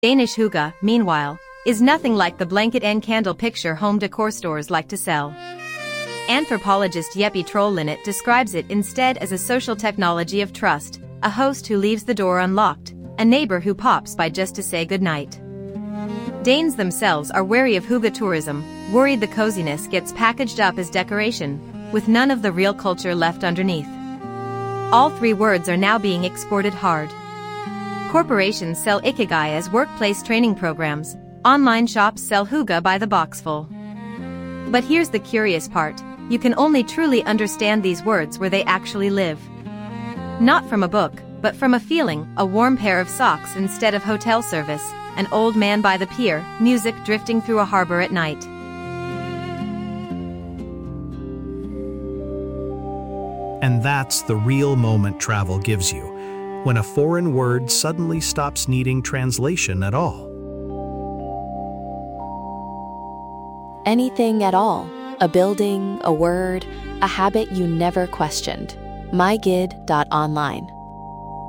Danish hygge, meanwhile, is nothing like the blanket and candle picture home decor stores like to sell. Anthropologist Jeppe Troll-Linnet describes it instead as a social technology of trust, a host who leaves the door unlocked, a neighbor who pops by just to say goodnight. Danes themselves are wary of hygge tourism, worried the coziness gets packaged up as decoration, with none of the real culture left underneath. All three words are now being exported hard. Corporations sell ikigai as workplace training programs, online shops sell hygge by the boxful. But here's the curious part, you can only truly understand these words where they actually live. Not from a book, but from a feeling, a warm pair of socks instead of hotel service, an old man by the pier, music drifting through a harbor at night. And that's the real moment travel gives you, when a foreign word suddenly stops needing translation at all. Anything at all. A building, a word, a habit you never questioned. mygid.online